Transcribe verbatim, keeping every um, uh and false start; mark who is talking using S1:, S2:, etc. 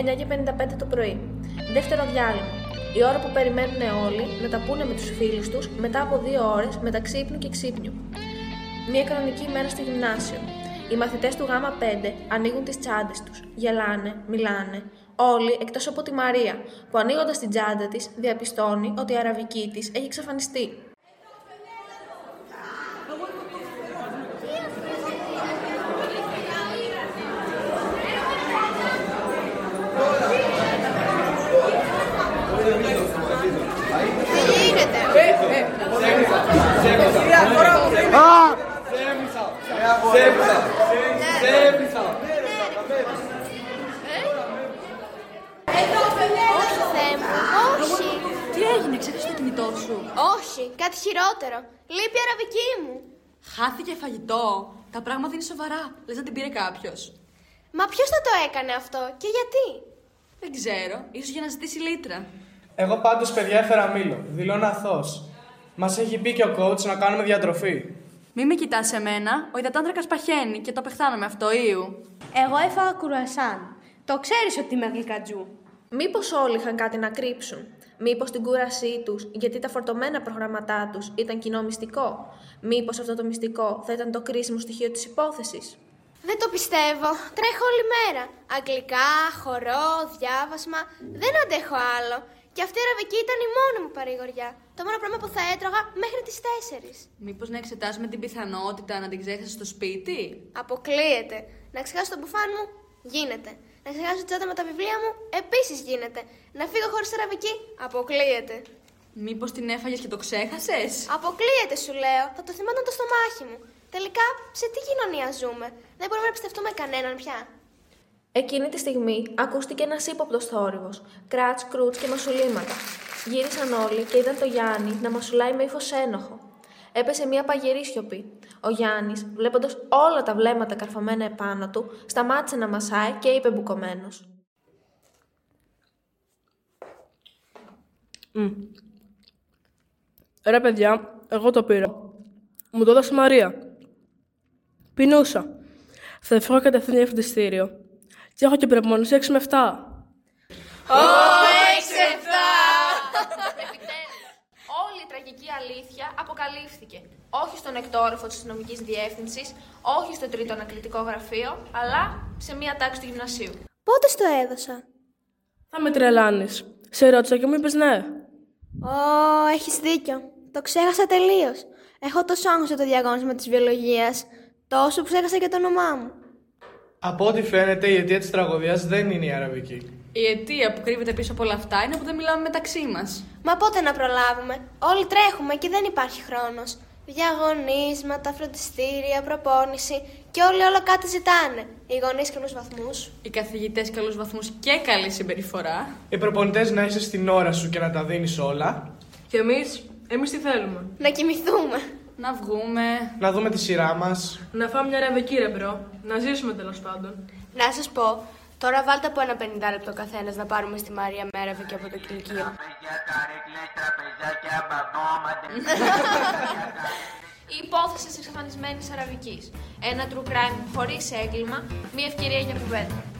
S1: εννιά και πενήντα πέντε το πρωί. Δεύτερο διάλειμμα. Η ώρα που περιμένουν όλοι να τα πούνε με τους φίλους τους μετά από δύο ώρες μεταξύ ύπνου και ξύπνιου. Μια κανονική ημέρα στο γυμνάσιο. Οι μαθητές του Γ πέντε ανοίγουν τις τσάντες τους, γελάνε, μιλάνε. Όλοι εκτός από τη Μαρία, που ανοίγοντας την τσάντα της διαπιστώνει ότι η αραβική της έχει εξαφανιστεί.
S2: Όχι.
S3: Τι έγινε, ξέχασες το κινητό σου?
S2: Όχι, κάτι χειρότερο. Λείπει η αραβική μου.
S3: Χάθηκε φαγητό. Τα πράγματα είναι σοβαρά. Λες να την πήρε κάποιος.
S2: Μα ποιος θα το έκανε αυτό και γιατί?
S3: Δεν ξέρω. Ίσως για να ζητήσει λίτρα.
S4: Εγώ πάντως, παιδιά, έφερα μήλο. Δηλώνω αθώος. Μας έχει πει και ο coach να κάνουμε διατροφή.
S3: Μη με κοιτάς εμένα. Ο υδατάνθρακας παχαίνει και το πεχθάνομαι αυτό, Ιου.
S5: Εγώ έφαγα κουρασάν. Το ξέρεις ότι είμαι γλυκατζού.
S1: Μήπως όλοι είχαν κάτι να κρύψουν? Μήπως την κούρασή τους, γιατί τα φορτωμένα προγραμματά τους ήταν κοινό μυστικό? Μήπως αυτό το μυστικό θα ήταν το κρίσιμο στοιχείο της υπόθεσης?
S2: Δεν το πιστεύω. Τρέχω όλη μέρα. Αγγλικά, χορό, διάβασμα. Δεν αντέχω άλλο. Και αυτή η αραβική ήταν η μόνη μου παρηγοριά. Το μόνο πράγμα που θα έτρωγα μέχρι τις τέσσερις.
S3: Μήπως να εξετάσουμε την πιθανότητα να την ξέχασες στο σπίτι?
S2: Αποκλείεται. Να ξεχάσω το μπουφάν μου, γίνεται. Να ξεχάσω τη τσάντα με τα βιβλία μου, επίσης γίνεται. Να φύγω χωρίς αραβική, αποκλείεται.
S3: Μήπως την έφαγες και το ξέχασες?
S2: Αποκλείεται, σου λέω. Θα το θυμόταν το στομάχι μου. Τελικά, σε τι κοινωνία ζούμε? Δεν μπορούμε να πιστευτούμε κανέναν πια.
S1: Εκείνη τη στιγμή ακούστηκε ένας ύποπτος θόρυβος, κράτς, κρούτς και μασουλήματα. Γύρισαν όλοι και είδαν το Γιάννη να μασουλάει με ύφος ένοχο. Έπεσε μια παγερή σιωπή. Ο Γιάννης, βλέποντας όλα τα βλέμματα καρφωμένα επάνω του, σταμάτησε να μασάει και είπε μπουκωμένος:
S6: Mm. Ρε παιδιά, εγώ το πήρα. Μου το έδωσε η Μαρία. Πεινούσα. Θα φύγω κατευθείαν για φροντιστήριο. Και έχω και προπόνηση έξι με επτά.
S1: Ω, έξι με επτά! Επιτέλους, όλη η τραγική αλήθεια αποκαλύφθηκε. Όχι στον εκτόροφο της αστυνομικής διεύθυνσης, όχι στο τρίτο ανακλητικό γραφείο, αλλά σε μία τάξη του γυμνασίου.
S2: Πότε στο έδωσα?
S6: Θα με τρελάνεις. Σε ρώτησα και μου είπες ναι.
S2: Ω, έχεις δίκιο. Το ξέχασα τελείως. Έχω τόσο άγχος για το διαγώνισμα της βιολογίας, τόσο που ξέχασα και το όνομά μου.
S4: Από ό,τι φαίνεται, η αιτία της τραγωδίας δεν είναι η αραβική.
S3: Η αιτία που κρύβεται πίσω από όλα αυτά είναι που δεν μιλάμε μεταξύ μας.
S2: Μα πότε να προλάβουμε? Όλοι τρέχουμε και δεν υπάρχει χρόνος. Διαγωνίσματα, φροντιστήρια, προπόνηση και όλοι όλο κάτι ζητάνε. Οι γονείς καλούς βαθμούς.
S3: Οι καθηγητές καλούς βαθμούς και καλή συμπεριφορά.
S4: Οι προπονητές να είσαι στην ώρα σου και να τα δίνεις όλα.
S6: Και εμείς, εμείς τι θέλουμε?
S2: Να κοιμηθούμε.
S3: Να βγούμε.
S4: Να δούμε τη σειρά μας.
S6: Να φάμε μια ραβική, ρε μπρο. Να ζήσουμε τέλος πάντων.
S5: Να σας πω, τώρα βάλτε από ένα πενήντα λεπτό καθένας να πάρουμε στη Μαρία Μέραβη και από το κηλικείο.
S1: Η υπόθεση της εξαφανισμένης αραβικής. Ένα true crime χωρίς έγκλημα, μια ευκαιρία για κουβέντα.